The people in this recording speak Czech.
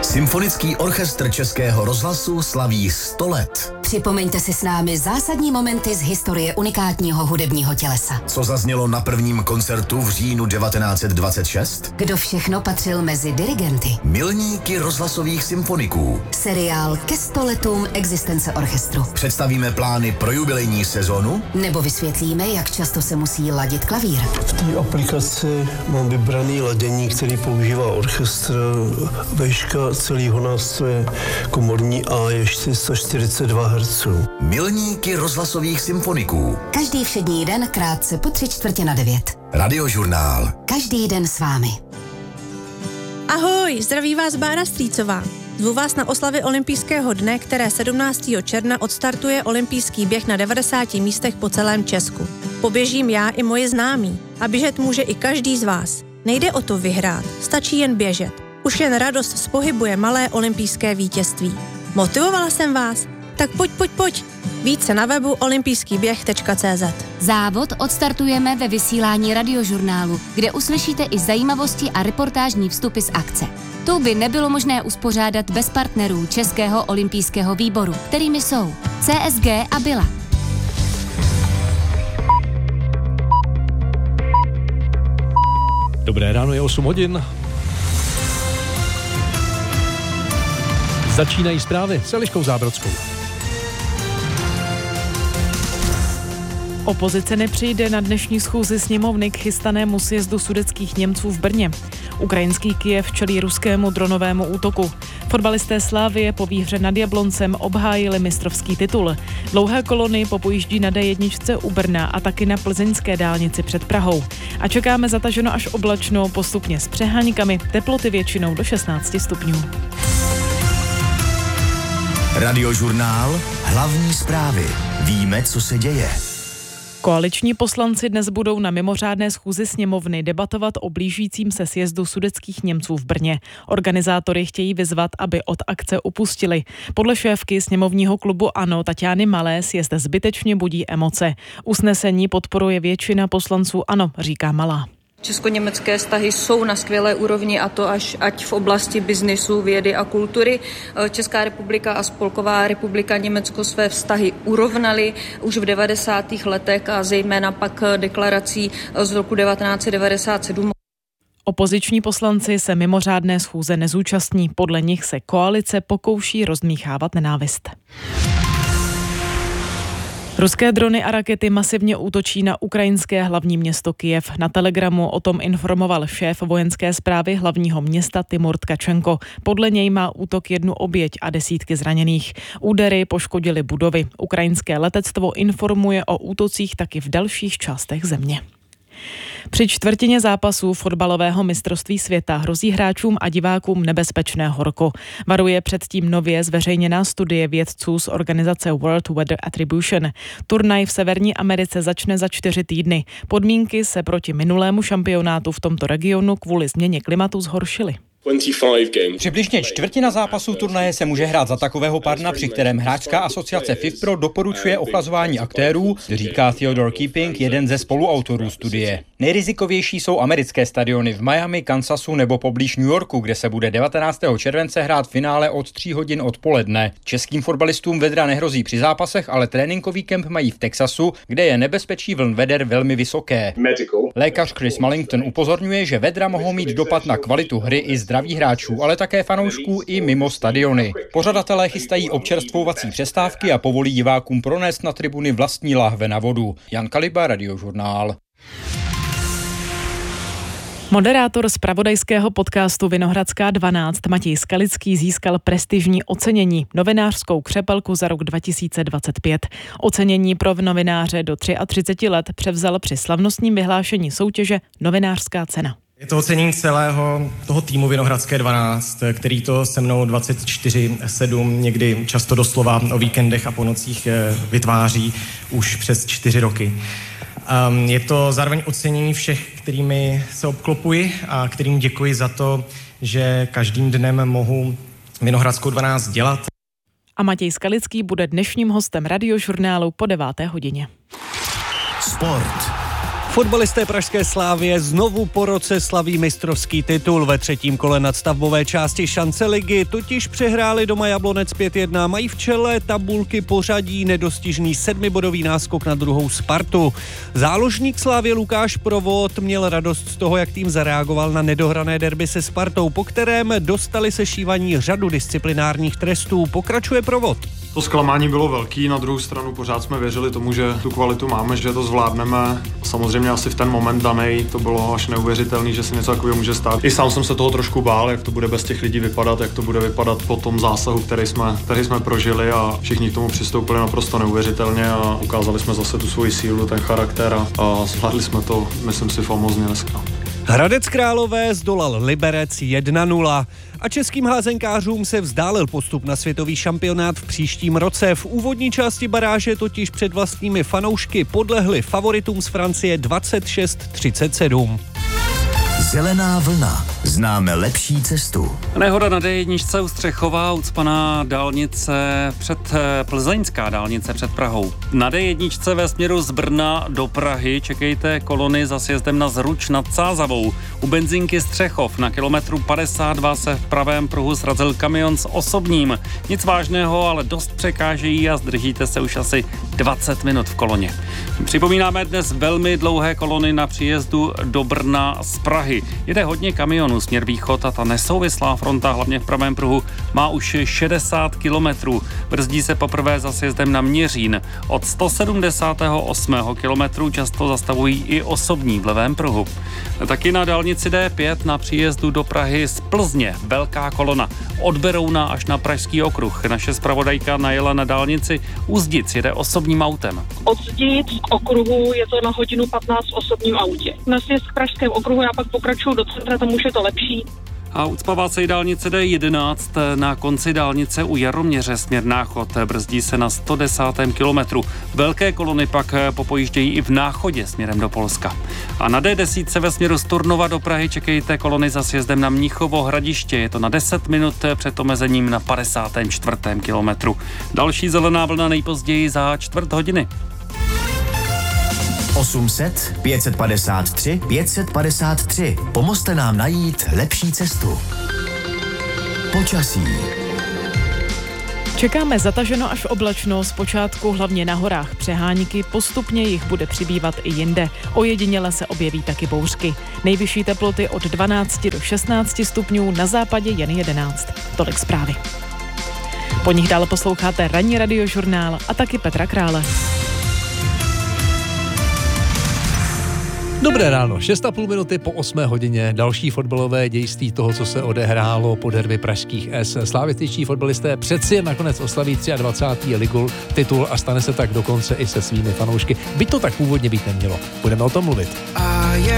Symfonický orchestr Českého rozhlasu slaví 100 let. Připomeňte si s námi zásadní momenty z historie unikátního hudebního tělesa. Co zaznělo na prvním koncertu v říjnu 1926? Kdo všechno patřil mezi dirigenty? Milníky rozhlasových symfoniků. Seriál ke 100 letům existence orchestru. Představíme plány pro jubilejní sezonu? Nebo vysvětlíme, jak často se musí ladit klavír. V té aplikaci mám vybraný ladění, který používá orchestr. Vejška celého nástroje komorní A je 442 Hz. Milníky rozhlasových symfoniků. Každý všední den krátce po 8:45. Radiožurnál. Každý den s vámi. Ahoj, zdraví vás Bára Strýcová. Zvu vás na oslavy olympijského dne, které 17. června odstartuje olympijský běh na 90 místech po celém Česku. Poběžím já i moji známí a běžet může i každý z vás. Nejde o to vyhrát, stačí jen běžet. Už jen radost z pohybu je malé olympijské vítězství. Motivovala jsem vás? Tak pojď. Více na webu olympijskýběh.cz. Závod odstartujeme ve vysílání Radiožurnálu, kde uslyšíte i zajímavosti a reportážní vstupy z akce. Tu by nebylo možné uspořádat bez partnerů Českého olympijského výboru, kterými jsou CSG a Bila. Dobré ráno, je 8 hodin. Začínají zprávy s Eliškou Zábrodskou. Opozice nepřijde na dnešní schůzi sněmovny k chystanému sjezdu sudetských Němců v Brně. Ukrajinský Kyjev čelí ruskému dronovému útoku. Fotbalisté Slavie po výhře nad Jabloncem obhájili mistrovský titul. Dlouhé kolony popojíždí na D1 u Brna a taky na plzeňské dálnici před Prahou. A čekáme zataženo až oblačno, postupně s přeháňkami, teploty většinou do 16 stupňů. Radiožurnál. Hlavní zprávy. Víme, co se děje. Koaliční poslanci dnes budou na mimořádné schůzi sněmovny debatovat o blížícím se sjezdu sudetských Němců v Brně. Organizátory chtějí vyzvat, aby od akce upustili. Podle šéfky sněmovního klubu ANO Taťány Malé sjezd zbytečně budí emoce. Usnesení podporuje většina poslanců ANO, říká Malá. Česko-německé vztahy jsou na skvělé úrovni, a to ať v oblasti biznisu, vědy a kultury. Česká republika a Spolková republika Německo své vztahy urovnaly už v 90. letech a zejména pak deklarací z roku 1997. Opoziční poslanci se mimořádné schůze nezúčastní. Podle nich se koalice pokouší rozdmýchávat nenávist. Ruské drony a rakety masivně útočí na ukrajinské hlavní město Kyjev. Na Telegramu o tom informoval šéf vojenské správy hlavního města Timur Tkačenko. Podle něj má útok 1 oběť a desítky zraněných. Údery poškodily budovy. Ukrajinské letectvo informuje o útocích taky v dalších částech země. Při čtvrtině zápasů fotbalového mistrovství světa hrozí hráčům a divákům nebezpečné horko. Varuje předtím nově zveřejněná studie vědců z organizace World Weather Attribution. Turnaj v Severní Americe začne za 4 týdny. Podmínky se proti minulému šampionátu v tomto regionu kvůli změně klimatu zhoršily. Přibližně čtvrtina zápasů turnaje se může hrát za takového parna, při kterém hráčská asociace FIFPro doporučuje ochlazování aktérů, říká Theodore Keeping, jeden ze spoluautorů studie. Nejrizikovější jsou americké stadiony v Miami, Kansasu nebo poblíž New Yorku, kde se bude 19. července hrát finále od 3 hodin odpoledne. Českým fotbalistům vedra nehrozí při zápasech, ale tréninkový kemp mají v Texasu, kde je nebezpečí vln veder velmi vysoké. Lékař Chris Mullington upozorňuje, že vedra mohou mít dopad na kvalitu hry i zdraví hráčů, ale také fanoušků i mimo stadiony. Pořadatelé chystají občerstvovací přestávky a povolí divákům pronést na tribuny vlastní lahve na vodu. Jan Kaliba, Radiožurnál. Moderátor zpravodajského podcastu Vinohradská 12 Matěj Skalický získal prestižní ocenění, novinářskou křepelku za rok 2025. Ocenění pro novináře do 33 let převzal při slavnostním vyhlášení soutěže Novinářská cena. Je to ocenění celého toho týmu Vinohradské 12, který to se mnou 24/7, někdy často doslova o víkendech a po nocích vytváří už přes 4 roky. Je to zároveň ocenění všech, kterými se obklopuji a kterým děkuji za to, že každým dnem mohu Vinohradskou 12 dělat. A Matěj Skalický bude dnešním hostem Radiožurnálu po 9. hodině. Sport. Fotbalisté pražské Slávie znovu po roce slaví mistrovský titul. Ve třetím kole nadstavbové části šance ligy totiž přehráli doma Jablonec 5-1. Mají v čele tabulky pořadí nedostižný 7bodový náskok na druhou Spartu. Záložník Slávie Lukáš Provod měl radost z toho, jak tým zareagoval na nedohrané derby se Spartou, po kterém dostali sešívaní řadu disciplinárních trestů. Pokračuje Provod. To zklamání bylo velký, na druhou stranu pořád jsme věřili tomu, že tu kvalitu máme, že to zvládneme. Samozřejmě asi v ten moment danej to bylo až neuvěřitelný, že se něco takového může stát. I sám jsem se toho trošku bál, jak to bude bez těch lidí vypadat, jak to bude vypadat po tom zásahu, který jsme prožili, a všichni k tomu přistoupili naprosto neuvěřitelně a ukázali jsme zase tu svoji sílu, ten charakter a zvládli jsme to, myslím si, famózně dneska. Hradec Králové zdolal Liberec 1-0 a českým házenkářům se vzdálil postup na světový šampionát v příštím roce. V úvodní části baráže totiž před vlastními fanoušky podlehli favoritům z Francie 26-37. Zelená vlna. Známe lepší cestu. Nehoda na D1 u Střechova, ucpaná dálnice plzeňská dálnice před Prahou. Na D1 ve směru z Brna do Prahy čekejte kolony za sjezdem na Zruč nad Sázavou. U benzinky Střechov na kilometru 52 se v pravém pruhu srazil kamion s osobním. Nic vážného, ale dost překážejí a zdržíte se už asi 20 minut v koloně. Připomínáme dnes velmi dlouhé kolony na příjezdu do Brna z Prahy. Jede hodně kamionů směr východ a ta nesouvislá fronta, hlavně v pravém pruhu, má už 60 kilometrů. Brzdí se poprvé za sjezdem na Měřín. Od 178. kilometru často zastavují i osobní v levém pruhu. Taky na dálnici D5 na příjezdu do Prahy z Plzně velká kolona. Od Berouna až na Pražský okruh. Naše zpravodajka najela na dálnici u Zdic, jede osobním autem. Od Zdic k okruhu je to na hodinu 15 v osobním autě. Na sjezd k Pražském okruhu já pak pokračuju do centra, tam už je to lepší. A ucpává se i dálnice D11 na konci dálnice u Jaroměře směr Náchod. Brzdí se na 110. kilometru. Velké kolony pak popojíždějí i v Náchodě směrem do Polska. A na D10 ve směru z Turnova do Prahy čekejte kolony za sjezdem na Mnichovo Hradiště. Je to na 10 minut před omezením na 54. kilometru. Další zelená vlna nejpozději za čtvrt hodiny. 800 553 553. Pomozte nám najít lepší cestu. Počasí. Čekáme zataženo až oblačno, zpočátku hlavně na horách přehánky, postupně jich bude přibývat i jinde. Ojediněle se objeví taky bouřky. Nejvyšší teploty od 12 do 16 stupňů, na západě jen 11. Tolik zprávy. Po nich dále posloucháte ranní radiožurnál a taky Petra Krále. Dobré ráno, 6,5 minuty po 8 hodině. Další fotbalové dějství toho, co se odehrálo po derby pražských S. Slavističtí fotbalisté přeci jen nakonec oslaví 23. ligu titul a stane se tak dokonce i se svými fanoušky. Byť to tak původně být nemělo. Budeme o tom mluvit.